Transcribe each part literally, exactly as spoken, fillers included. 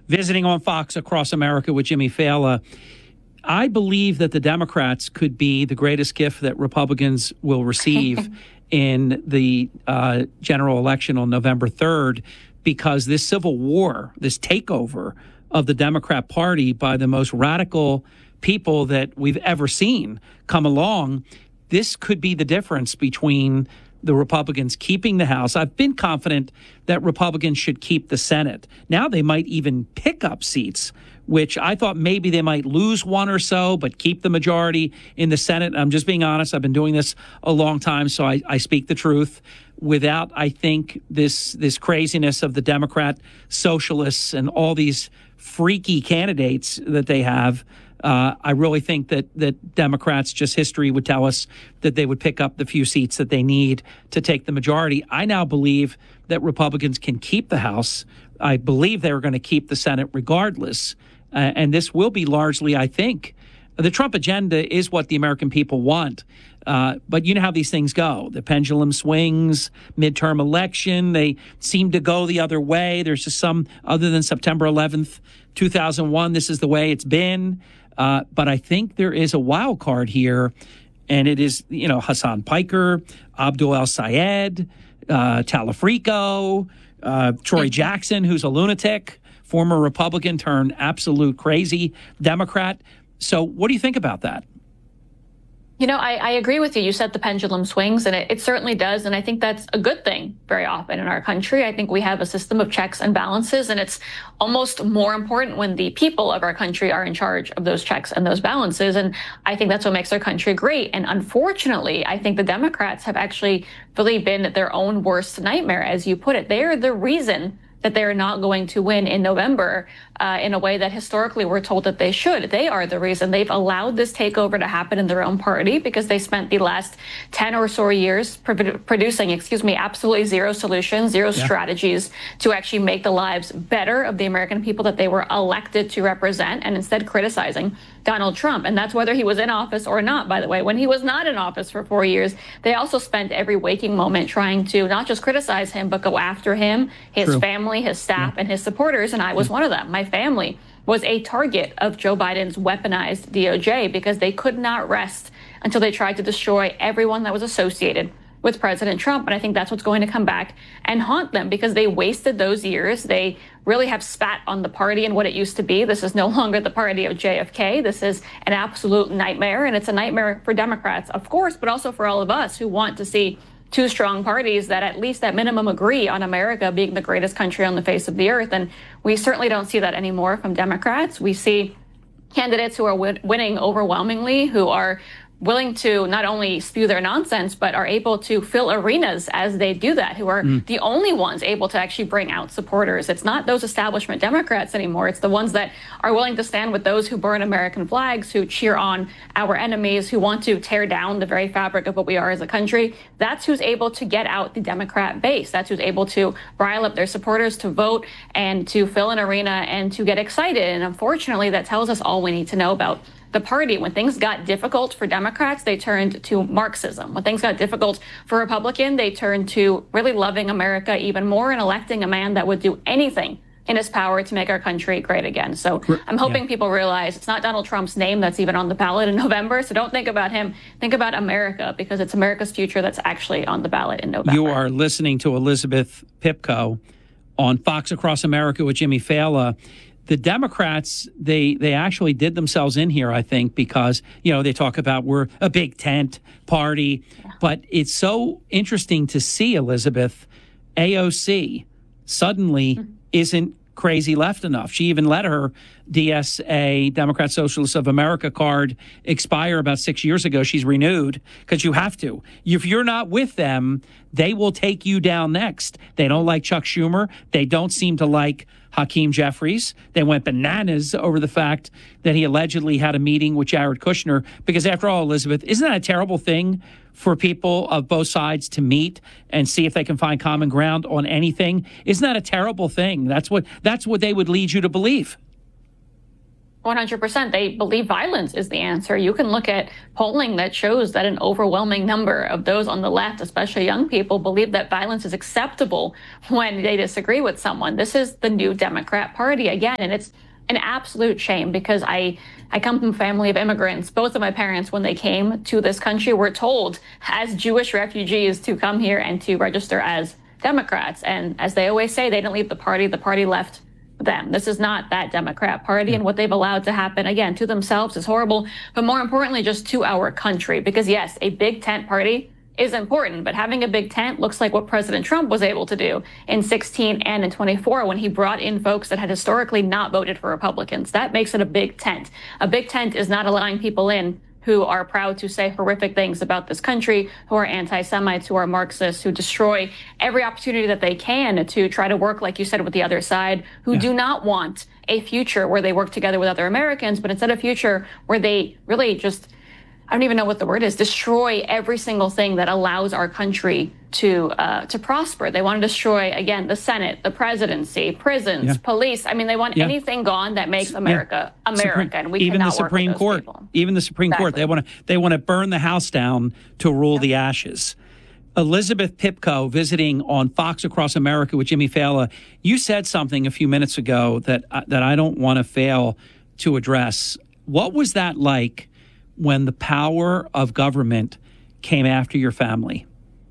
visiting on Fox Across America with Jimmy Fallon. I believe that the Democrats could be the greatest gift that Republicans will receive in the uh, general election on November third, because this civil war, this takeover of the Democrat Party by the most radical people that we've ever seen come along, this could be the difference between the Republicans keeping the House. I've been confident that Republicans should keep the Senate. Now they might even pick up seats, which I thought maybe they might lose one or so, but keep the majority in the Senate. I'm just being honest. I've been doing this a long time, so I, I speak the truth. Without, I think, this this craziness of the Democrat socialists and all these freaky candidates that they have, uh, I really think that that Democrats, just history would tell us that they would pick up the few seats that they need to take the majority. I now believe that Republicans can keep the House. I believe they're going to keep the Senate regardless. Uh, and this will be largely, I think, the Trump agenda is what the American people want. Uh, but you know how these things go. The pendulum swings, midterm election, they seem to go the other way. There's just some, other than September eleventh, two thousand one, this is the way it's been. Uh, but I think there is a wild card here, and it is, you know, Hassan Piker, Abdul El-Sayed, uh, Talafrico, uh, Troy Jackson, who's a lunatic, former Republican turned absolute crazy Democrat. So what do you think about that? You know, I, I agree with you. You said the pendulum swings, and it, it certainly does. And I think that's a good thing very often in our country. I think we have a system of checks and balances, and it's almost more important when the people of our country are in charge of those checks and those balances. And I think that's what makes our country great. And unfortunately, I think the Democrats have actually really been their own worst nightmare, as you put it. They are the reason that they're not going to win in November uh, in a way that historically we're told that they should. They are the reason. They've allowed this takeover to happen in their own party because they spent the last ten or so years pr- producing, excuse me, absolutely zero solutions, zero yeah. strategies to actually make the lives better of the American people that they were elected to represent, and instead criticizing Donald Trump. And that's whether he was in office or not, by the way. When he was not in office for four years, they also spent every waking moment trying to not just criticize him, but go after him, his True. family, his staff, yeah. and his supporters. And I was yeah. one of them. My family was a target of Joe Biden's weaponized D O J because they could not rest until they tried to destroy everyone that was associated with President Trump. And I think that's what's going to come back and haunt them because they wasted those years. They really have spat on the party and what it used to be. This is no longer the party of J F K. This is an absolute nightmare. And it's a nightmare for Democrats, of course, but also for all of us who want to see two strong parties that at least at minimum agree on America being the greatest country on the face of the earth. And we certainly don't see that anymore from Democrats. We see candidates who are win- winning overwhelmingly, who are willing to not only spew their nonsense, but are able to fill arenas as they do that, who are mm. the only ones able to actually bring out supporters. It's not those establishment Democrats anymore. It's the ones that are willing to stand with those who burn American flags, who cheer on our enemies, who want to tear down the very fabric of what we are as a country. That's who's able to get out the Democrat base. That's who's able to rile up their supporters to vote and to fill an arena and to get excited. And unfortunately, that tells us all we need to know about the party. When things got difficult for Democrats, they turned to Marxism. When things got difficult for Republican, they turned to really loving America even more and electing a man that would do anything in his power to make our country great again. So I'm hoping yeah. people realize it's not Donald Trump's name that's even on the ballot in November. So don't think about him. Think about America, because it's America's future that's actually on the ballot in November. You are listening to Elizabeth Pipko on Fox Across America with Jimmy Fallon. The Democrats, they they actually did themselves in here, I think, because, you know, they talk about we're a big tent party. Yeah. But it's so interesting to see, Elizabeth, A O C suddenly mm-hmm. isn't crazy left enough. She even let her D S A, Democrat Socialists of America card expire about six years ago. She's renewed because you have to. If you're not with them, they will take you down next. They don't like Chuck Schumer. They don't seem to like Hakeem Jeffries. They went bananas over the fact that he allegedly had a meeting with Jared Kushner. Because after all, Elizabeth, isn't that a terrible thing for people of both sides to meet and see if they can find common ground on anything? Isn't that a terrible thing? That's what that's what they would lead you to believe. one hundred percent. They believe violence is the answer. You can look at polling that shows that an overwhelming number of those on the left, especially young people, believe that violence is acceptable when they disagree with someone. This is the new Democrat Party again, and it's an absolute shame because I, I come from a family of immigrants. Both of my parents, when they came to this country, were told as Jewish refugees to come here and to register as Democrats. And as they always say, they didn't leave the party, the party left them. This is not that Democrat Party, and what they've allowed to happen, again, to themselves is horrible, but more importantly, just to our country. Because yes, a big tent party is important, but having a big tent looks like what President Trump was able to do in sixteen and in twenty-four when he brought in folks that had historically not voted for Republicans. That makes it a big tent. A big tent is not allowing people in who are proud to say horrific things about this country, who are anti-Semites, who are Marxists, who destroy every opportunity that they can to try to work, like you said, with the other side, who yeah. do not want a future where they work together with other Americans, but instead a future where they really just, I don't even know what the word is, destroy every single thing that allows our country to uh, to prosper. They want to destroy, again, the Senate, the presidency, prisons, yeah. police. I mean, they want yeah. anything gone that makes America yeah. America. Supreme, and we even cannot the Supreme work with Court, those people. even the Supreme exactly. Court, they want to they want to burn the house down to rule yeah. the ashes. Elizabeth Pipko visiting on Fox Across America with Jimmy Fallon. You said something a few minutes ago that uh, that I don't want to fail to address. What was that like when the power of government came after your family?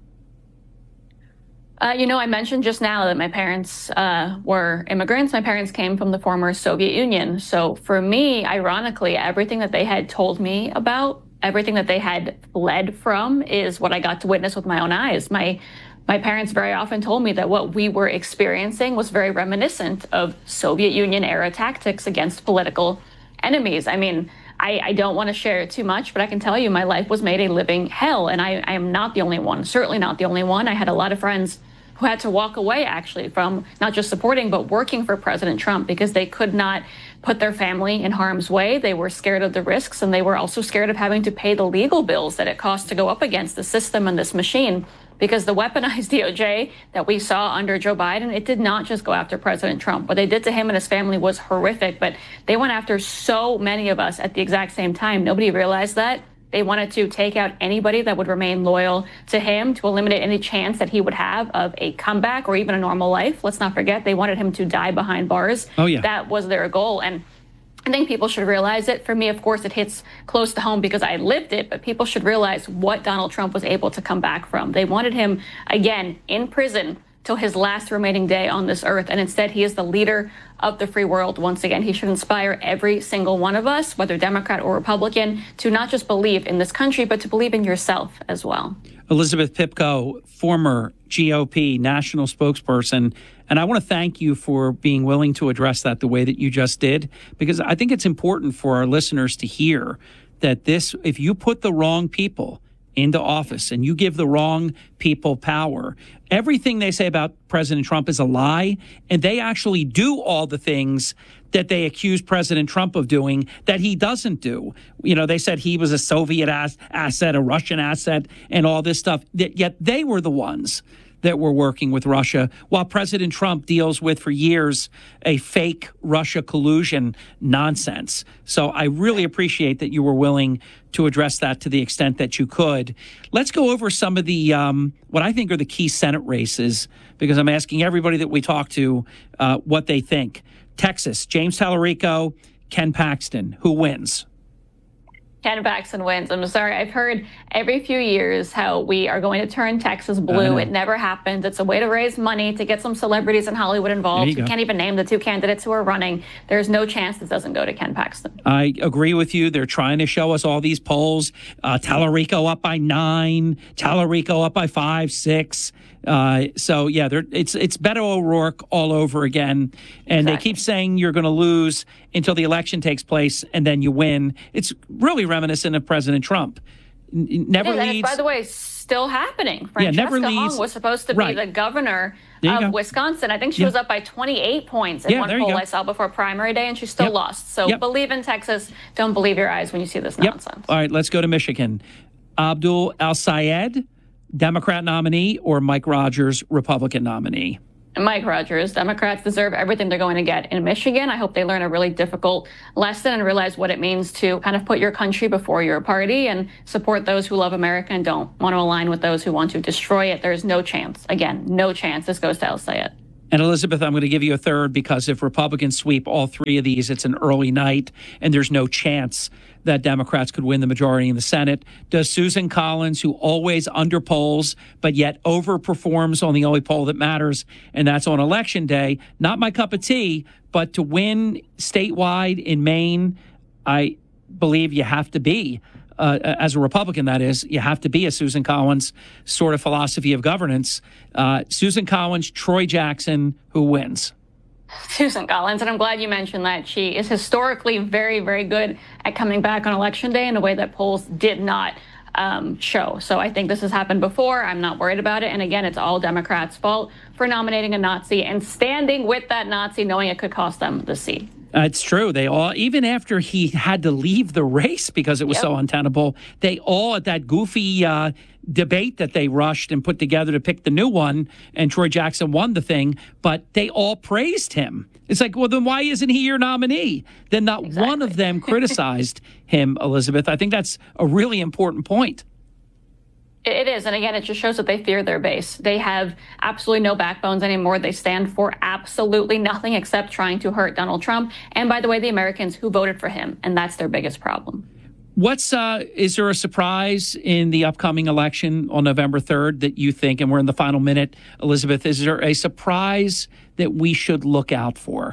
Uh, you know, I mentioned just now that my parents uh, were immigrants. My parents came from the former Soviet Union. So for me, ironically, everything that they had told me about, everything that they had fled from is what I got to witness with my own eyes. My my parents very often told me that what we were experiencing was very reminiscent of Soviet Union era tactics against political enemies. I mean, I, I don't want to share too much, but I can tell you my life was made a living hell, and I, I am not the only one, certainly not the only one. I had a lot of friends who had to walk away, actually, from not just supporting, but working for President Trump because they could not put their family in harm's way. They were scared of the risks, and they were also scared of having to pay the legal bills that it costs to go up against the system and this machine. Because the weaponized D O J that we saw under Joe Biden, it did not just go after President Trump. What they did to him and his family was horrific, but they went after so many of us at the exact same time. Nobody realized that. They wanted to take out anybody that would remain loyal to him, to eliminate any chance that he would have of a comeback or even a normal life. Let's not forget, they wanted him to die behind bars. Oh, yeah. That was their goal. And I think people should realize it. For me, of course, it hits close to home because I lived it, but people should realize what Donald Trump was able to come back from. They wanted him, again, in prison till his last remaining day on this earth. And instead, he is the leader of the free world. Once again, he should inspire every single one of us, whether Democrat or Republican, to not just believe in this country, but to believe in yourself as well. Elizabeth Pipko, former G O P national spokesperson. And I want to thank you for being willing to address that the way that you just did, because I think it's important for our listeners to hear that this, if you put the wrong people into office and you give the wrong people power, everything they say about President Trump is a lie, and they actually do all the things that they accuse President Trump of doing that he doesn't do. You know, they said he was a Soviet ass- asset, a Russian asset, and all this stuff, yet they were the ones that were working with Russia, while President Trump deals with, for years, a fake Russia collusion nonsense. So I really appreciate that you were willing to address that to the extent that you could. Let's go over some of the, um, what I think are the key Senate races, because I'm asking everybody that we talk to uh, what they think. Texas, James Tallarico, Ken Paxton. Who wins? Ken Paxton wins. I'm sorry. I've heard every few years how we are going to turn Texas blue. It never happens. It's a way to raise money, to get some celebrities in Hollywood involved. We can't even name the two candidates who are running. There's no chance this doesn't go to Ken Paxton. I agree with you. They're trying to show us all these polls. Uh, Tallarico up by nine, Tallarico up by five, six. Uh, so, yeah, it's it's Beto O'Rourke all over again. And exactly. They keep saying you're going to lose until the election takes place and then you win. It's really reminiscent of President Trump. N- never yeah, leads. By the way, still happening. Francesca yeah, never leads. Hong was supposed to be right. the governor of go. Wisconsin. I think she yeah. was up by twenty-eight points in yeah, one poll I saw before primary day, and she still yep. lost. So yep. believe in Texas. Don't believe your eyes when you see this yep. nonsense. All right, let's go to Michigan. Abdul El-Sayed, Democrat nominee, or Mike Rogers, Republican nominee? and Mike Rogers. Democrats deserve everything they're going to get in Michigan. I hope they learn a really difficult lesson and realize what it means to kind of put your country before your party and support those who love America and don't want to align with those who want to destroy it. There's no chance. Again, no chance this goes to El Sayed. And Elizabeth, I'm going to give you a third because if Republicans sweep all three of these, it's an early night and there's no chance that Democrats could win the majority in the Senate. Does Susan Collins, who always underpolls but yet overperforms on the only poll that matters, and that's on Election Day, not my cup of tea, but to win statewide in Maine, I believe you have to be, uh, as a Republican, that is, you have to be a Susan Collins sort of philosophy of governance. Uh, Susan Collins, Troy Jackson, who wins? Susan Collins, and I'm glad you mentioned that. She is historically very, very good at coming back on Election Day in a way that polls did not um, show. So I think this has happened before. I'm not worried about it. And again, it's all Democrats' fault for nominating a Nazi and standing with that Nazi, knowing it could cost them the seat. Uh, it's true. They all, even after he had to leave the race because it was yep. so untenable, they all at that goofy uh, debate that they rushed and put together to pick the new one, and Troy Jackson won the thing, but they all praised him. It's like, well, then why isn't he your nominee? Then not exactly. one of them criticized him, Elizabeth. I think that's a really important point. It is. And again, it just shows that they fear their base. They have absolutely no backbones anymore. They stand for absolutely nothing except trying to hurt Donald Trump. And by the way, the Americans who voted for him. And that's their biggest problem. What's uh, is there a surprise in the upcoming election on November third that you think, and we're in the final minute, Elizabeth, is there a surprise that we should look out for?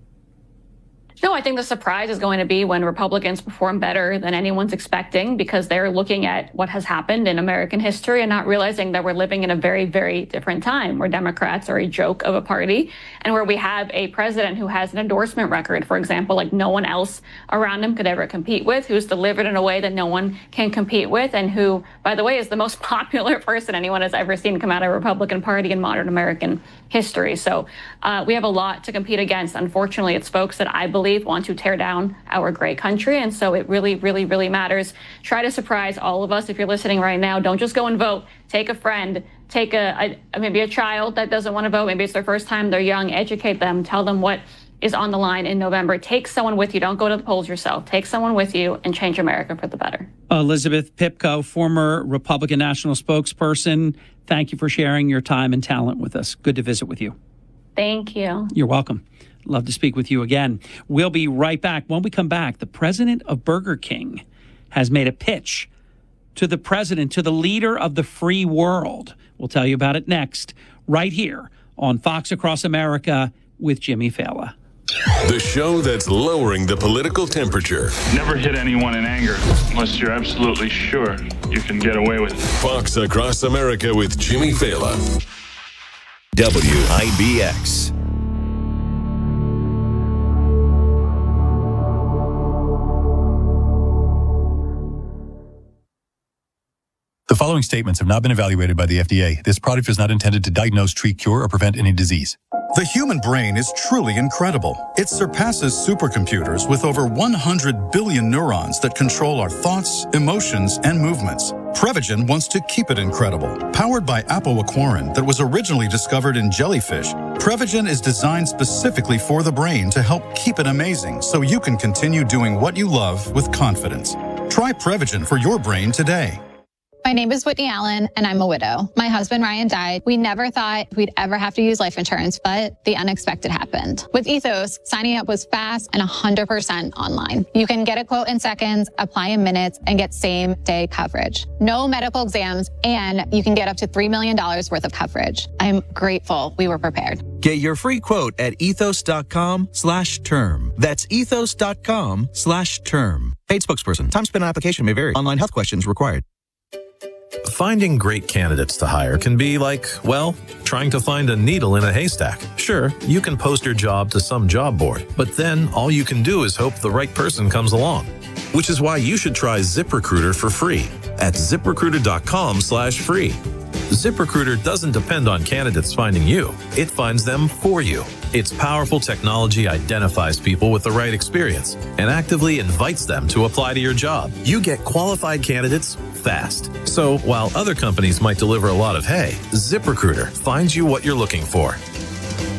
No, I think the surprise is going to be when Republicans perform better than anyone's expecting because they're looking at what has happened in American history and not realizing that we're living in a very, very different time where Democrats are a joke of a party and where we have a president who has an endorsement record, for example, like no one else around him could ever compete with, who's delivered in a way that no one can compete with, and who, by the way, is the most popular person anyone has ever seen come out of a Republican Party in modern American history. So uh, we have a lot to compete against. Unfortunately, it's folks that I believe want to tear down our great country. And so it really, really, really matters. Try to surprise all of us. If you're listening right now, don't just go and vote. Take a friend, take a, a maybe a child that doesn't want to vote. Maybe it's their first time. They're young. Educate them. Tell them what is on the line in November. Take someone with you. Don't go to the polls yourself. Take someone with you and change America for the better. Elizabeth Pipko, former Republican national spokesperson. Thank you for sharing your time and talent with us. Good to visit with you. Thank you. You're welcome. Love to speak with you again. We'll be right back. When we come back, the president of Burger King has made a pitch to the president, to the leader of the free world. We'll tell you about it next, right here on Fox Across America with Jimmy Failla. The show that's lowering the political temperature. Never hit anyone in anger unless you're absolutely sure you can get away with it. Fox Across America with Jimmy Failla. W I B X. The following statements have not been evaluated by the F D A. This product is not intended to diagnose, treat, cure, or prevent any disease. The human brain is truly incredible. It surpasses supercomputers with over one hundred billion neurons that control our thoughts, emotions, and movements. Prevagen wants to keep it incredible. Powered by apoaquarin that was originally discovered in jellyfish, Prevagen is designed specifically for the brain to help keep it amazing so you can continue doing what you love with confidence. Try Prevagen for your brain today. My name is Whitney Allen, and I'm a widow. My husband, Ryan, died. We never thought we'd ever have to use life insurance, but the unexpected happened. With Ethos, signing up was fast and one hundred percent online. You can get a quote in seconds, apply in minutes, and get same-day coverage. No medical exams, and you can get up to three million dollars worth of coverage. I'm grateful we were prepared. Get your free quote at ethos.com slash term. That's ethos.com slash term. Paid spokesperson. Time spent on application may vary. Online health questions required. Finding great candidates to hire can be like, well, trying to find a needle in a haystack. Sure, you can post your job to some job board, but then all you can do is hope the right person comes along. Which is why you should try ZipRecruiter for free at ziprecruiter.com slash free. ZipRecruiter doesn't depend on candidates finding you. It finds them for you. Its powerful technology identifies people with the right experience and actively invites them to apply to your job. You get qualified candidates fast. So while other companies might deliver a lot of hay, ZipRecruiter finds you what you're looking for.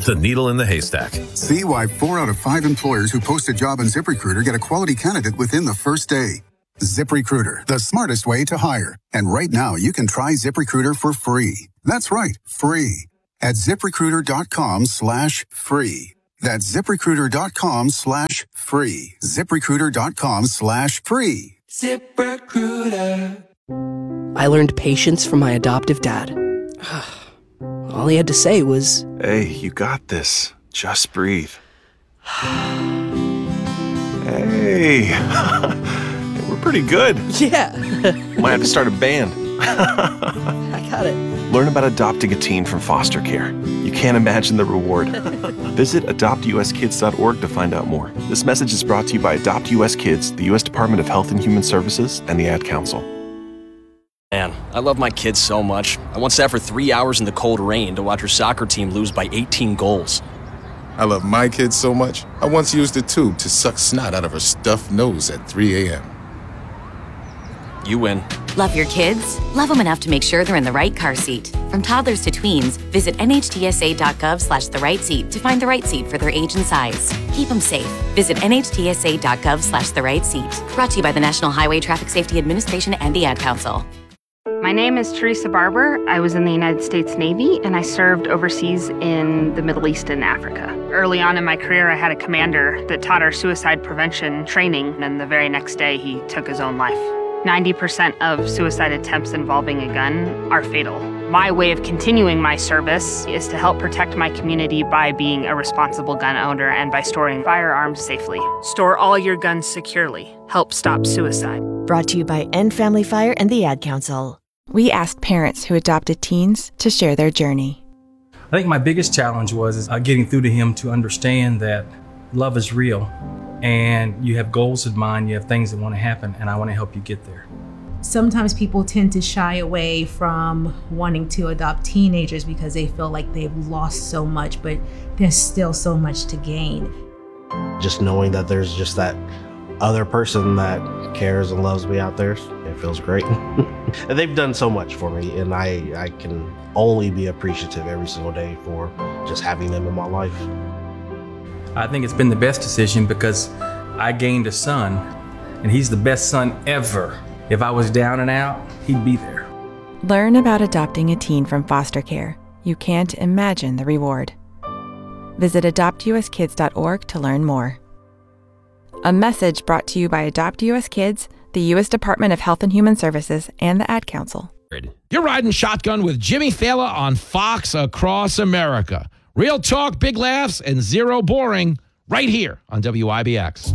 The needle in the haystack. See why four out of five employers who post a job on ZipRecruiter get a quality candidate within the first day. ZipRecruiter, the smartest way to hire. And right now, you can try ZipRecruiter for free. That's right, free. At ZipRecruiter.com slash free. That's ZipRecruiter.com slash free. ZipRecruiter.com slash free. ZipRecruiter. I learned patience from my adoptive dad. All he had to say was, "Hey, you got this. Just breathe." Hey, we're pretty good. Yeah. Might have to start a band. I got it. Learn about adopting a teen from foster care. You can't imagine the reward. Visit adopt u s kids dot org to find out more. This message is brought to you by Adopt U S Kids, the U S Department of Health and Human Services, and the Ad Council. Man, I love my kids so much. I once sat for three hours in the cold rain to watch her soccer team lose by eighteen goals. I love my kids so much, I once used a tube to suck snot out of her stuffed nose at three a.m. You win. Love your kids? Love them enough to make sure they're in the right car seat. From toddlers to tweens, visit N H T S A dot gov slash the right seat to find the right seat for their age and size. Keep them safe. Visit N H T S A dot gov slash the right seat. Brought to you by the National Highway Traffic Safety Administration and the Ad Council. My name is Teresa Barber. I was in the United States Navy, and I served overseas in the Middle East and Africa. Early on in my career, I had a commander that taught our suicide prevention training, and the very next day, he took his own life. ninety percent of suicide attempts involving a gun are fatal. My way of continuing my service is to help protect my community by being a responsible gun owner and by storing firearms safely. Store all your guns securely. Help stop suicide. Brought to you by End Family Fire and the Ad Council. We asked parents who adopted teens to share their journey. I think my biggest challenge was is, uh, getting through to him to understand that love is real and you have goals in mind, you have things that want to happen, and I want to help you get there. Sometimes people tend to shy away from wanting to adopt teenagers because they feel like they've lost so much, but there's still so much to gain. Just knowing that there's just that other person that cares and loves me out there, it feels great. And they've done so much for me, and I, I can only be appreciative every single day for just having them in my life. I think it's been the best decision because I gained a son, and he's the best son ever. If I was down and out, he'd be there. Learn about adopting a teen from foster care. You can't imagine the reward. Visit adopt u s kids dot org to learn more. A message brought to you by Adopt U S Kids, the U S Department of Health and Human Services, and the Ad Council. You're riding shotgun with Jimmy Fallon on Fox Across America. Real talk, big laughs, and zero boring right here on W I B X.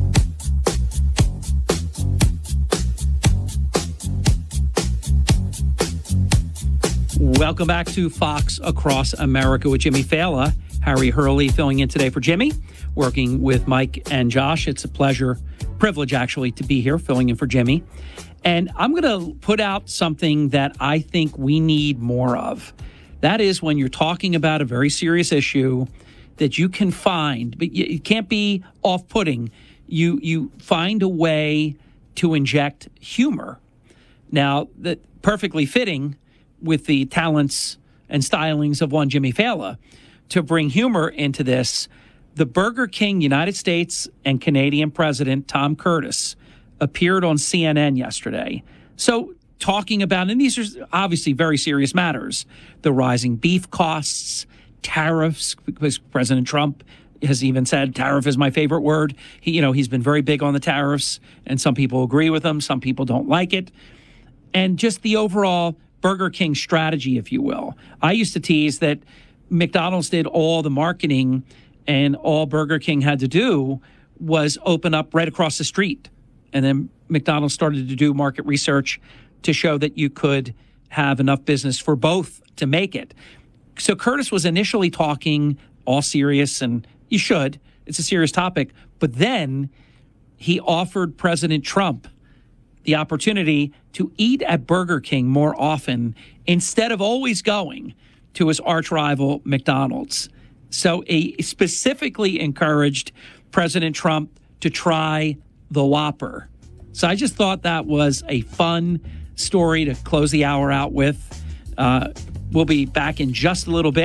Welcome back to Fox Across America with Jimmy Fallon. Harry Hurley filling in today for Jimmy, working with Mike and Josh. It's a pleasure, privilege actually, to be here filling in for Jimmy. And I'm going to put out something that I think we need more of. That is when you're talking about a very serious issue that you can find, but it can't be off-putting. You you find a way to inject humor. Now, that perfectly fitting with the talents and stylings of one Jimmy Fallon to bring humor into this. The Burger King United States and Canadian President Tom Curtis appeared on C N N yesterday. So talking about, and these are obviously very serious matters, the rising beef costs, tariffs, because President Trump has even said tariff is my favorite word. He, you know, he's been very big on the tariffs, and some people agree with him, some people don't like it. And just the overall Burger King strategy, if you will. I used to tease that McDonald's did all the marketing and all Burger King had to do was open up right across the street. And then McDonald's started to do market research to show that you could have enough business for both to make it. So Curtis was initially talking all serious, and you should. It's a serious topic. But then he offered President Trump the opportunity to eat at Burger King more often instead of always going to his arch rival McDonald's. So he specifically encouraged President Trump to try the Whopper. So I just thought that was a fun story to close the hour out with. Uh, we'll be back in just a little bit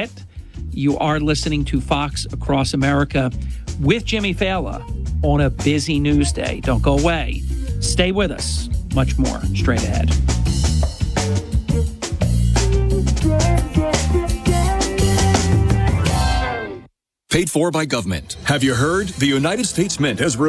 You are listening to Fox Across America with Jimmy Fallon on a busy news day. Don't go away. Stay with us. Much more straight ahead. Paid for by government. Have you heard? The United States Mint has released